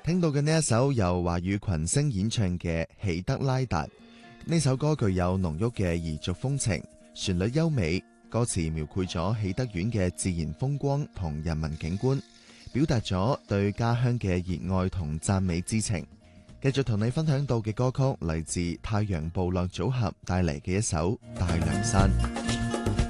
聽到嘅呢一首由華語群星演唱嘅《喜德拉達》，呢首歌具有濃郁嘅彝族風情，旋律優美，歌詞描繪咗喜德縣嘅自然風光同人民景觀，表達咗對家鄉嘅熱愛同讚美之情。繼續同你分享到嘅歌曲嚟自太陽部落組合帶嚟嘅一首《大涼山》。